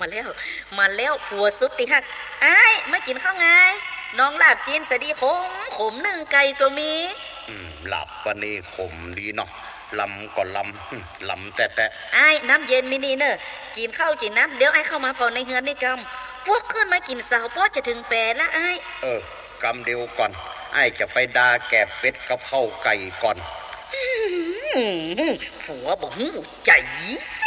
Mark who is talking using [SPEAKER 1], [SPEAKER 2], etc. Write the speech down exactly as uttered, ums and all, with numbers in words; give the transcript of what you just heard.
[SPEAKER 1] แล้วมาแล้วผัวสุดที่ฮักไอ้มากินข้าวไงน้องลาบจีนสดีขมขมหนึ่งไก่ก็มี
[SPEAKER 2] อืมลาบวันนี้ขมดีเนาะลำก็ลำลำแต่แต่
[SPEAKER 1] ไอ้น้ำเย็นมินี่เนอะกินข้าวกินน้ำเดี๋ยวไอ้เข้ามาพอในเฮือนนี่กำพวกขึ้นมากินสาวพ่อจะถึงแปดละไอ้
[SPEAKER 2] เออกำเดียวก่อนไอ้จะไปดาแกบเป็ดกับข้าวไก่ก่อน
[SPEAKER 1] ผัวบ่หูใจ